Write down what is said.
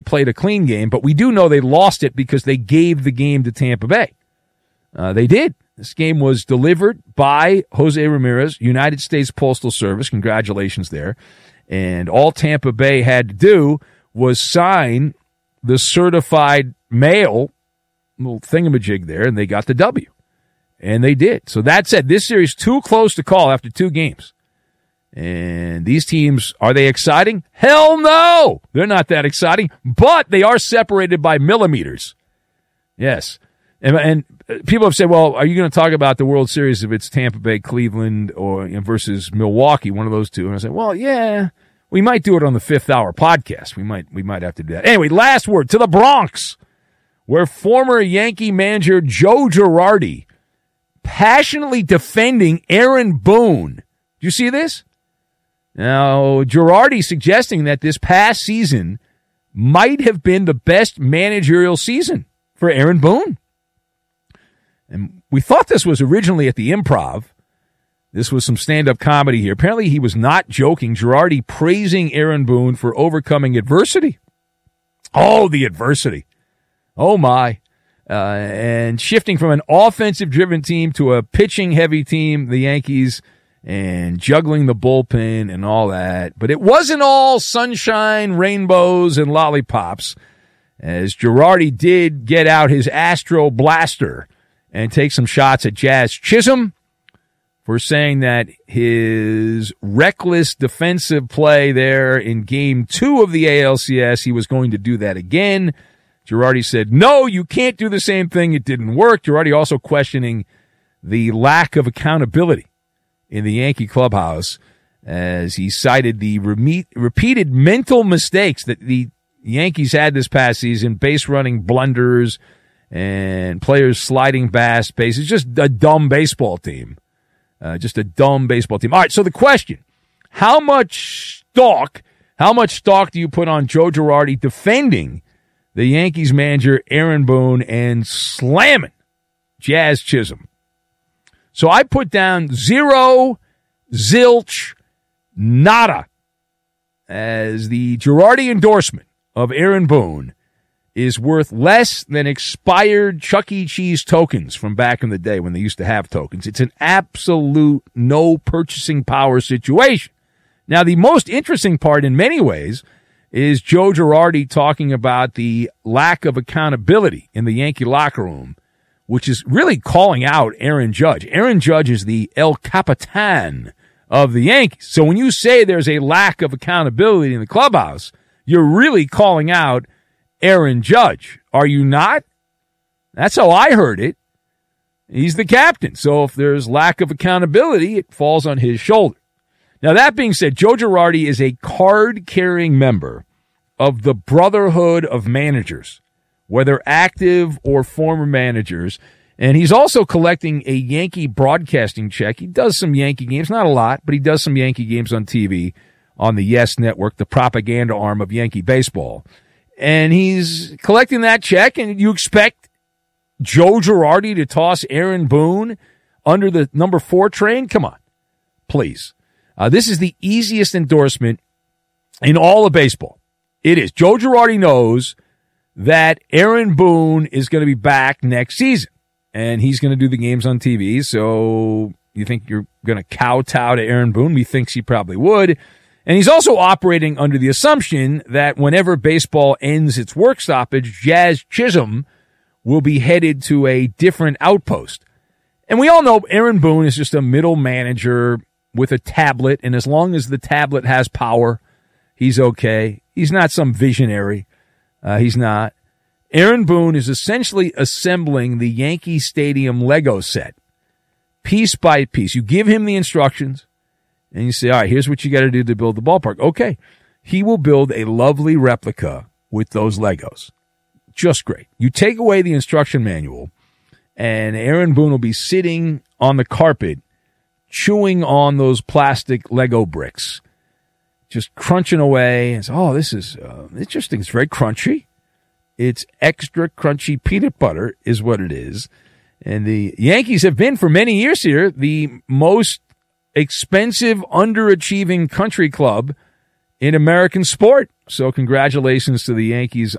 played a clean game, but we do know they lost it because they gave the game to Tampa Bay. They did. This game was delivered by Jose Ramirez, United States Postal Service. Congratulations there. And all Tampa Bay had to do was sign the certified mail little thingamajig there, and they got the W. And they did. So that said, this series too close to call after 2 games. And these teams, are they exciting? Hell no! They're not that exciting, but they are separated by millimeters. Yes. And people have said, well, are you going to talk about the World Series if it's Tampa Bay, Cleveland, or versus Milwaukee, one of those two? And I said, well, yeah, we might do it on the 5th Hour podcast. We might have to do that. Anyway, last word to the Bronx, where former Yankee manager Joe Girardi passionately defending Aaron Boone. Do you see this? Now, Girardi suggesting that this past season might have been the best managerial season for Aaron Boone. And we thought this was originally at the Improv. This was some stand-up comedy here. Apparently he was not joking. Girardi praising Aaron Boone for overcoming adversity. Oh, the adversity. Oh, my. And shifting from an offensive-driven team to a pitching-heavy team, the Yankees, and juggling the bullpen and all that. But it wasn't all sunshine, rainbows, and lollipops, as Girardi did get out his Astro Blaster and take some shots at Jazz Chisholm for saying that his reckless defensive play there in Game 2 of the ALCS, he was going to do that again. Girardi said, no, you can't do the same thing. It didn't work. Girardi also questioning the lack of accountability in the Yankee clubhouse as he cited the repeated mental mistakes that the Yankees had this past season, base running blunders and players sliding bases. Just a dumb baseball team. Just a dumb baseball team. All right, so the question, how much stock do you put on Joe Girardi defending the Yankees manager Aaron Boone and slamming Jazz Chisholm? So I put down 0, zilch, nada, as the Girardi endorsement of Aaron Boone is worth less than expired Chuck E. Cheese tokens from back in the day when they used to have tokens. It's an absolute no purchasing power situation. Now, the most interesting part in many ways is Joe Girardi talking about the lack of accountability in the Yankee locker room, which is really calling out Aaron Judge. Aaron Judge is the El Capitan of the Yankees. So when you say there's a lack of accountability in the clubhouse, you're really calling out Aaron Judge. Are you not? That's how I heard it. He's the captain. So if there's lack of accountability, it falls on his shoulder. Now, that being said, Joe Girardi is a card-carrying member of the Brotherhood of Managers, whether active or former managers. And he's also collecting a Yankee broadcasting check. He does some Yankee games, not a lot, but he does some Yankee games on TV on the YES Network, the propaganda arm of Yankee baseball. And he's collecting that check, and you expect Joe Girardi to toss Aaron Boone under the number 4 train? Come on, please. This is the easiest endorsement in all of baseball. It is. Joe Girardi knows that Aaron Boone is going to be back next season, and he's going to do the games on TV. So you think you're going to kowtow to Aaron Boone? He thinks he probably would. And he's also operating under the assumption that whenever baseball ends its work stoppage, Jazz Chisholm will be headed to a different outpost. And we all know Aaron Boone is just a middle manager with a tablet, and as long as the tablet has power, he's okay. He's not some visionary. He's not. Aaron Boone is essentially assembling the Yankee Stadium Lego set, piece by piece. You give him the instructions, and you say, all right, here's what you got to do to build the ballpark. Okay. He will build a lovely replica with those Legos. Just great. You take away the instruction manual, and Aaron Boone will be sitting on the carpet chewing on those plastic Lego bricks, just crunching away. And so, this is interesting. It's very crunchy. It's extra crunchy peanut butter is what it is. And the Yankees have been for many years here the most expensive, underachieving country club in American sport. So congratulations to the Yankees